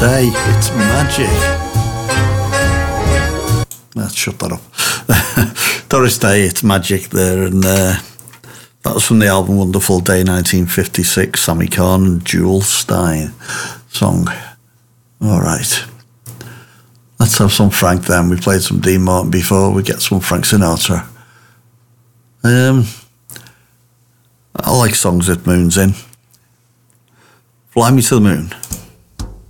Day, it's magic. Let's shut that up. Doris Day, it's magic there, and that was from the album Wonderful Day 1956, Sammy Cahn and Jewel Stein song. All right. Let's have some Frank then. We played some Dean Martin before. We get some Frank Sinatra. I like songs with moons in. Fly Me to the Moon.